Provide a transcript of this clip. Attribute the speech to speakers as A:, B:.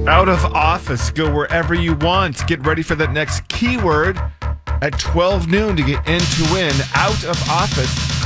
A: Out of office. Go wherever you want. Get ready for that next keyword at 12 noon to get in to win. Out of office.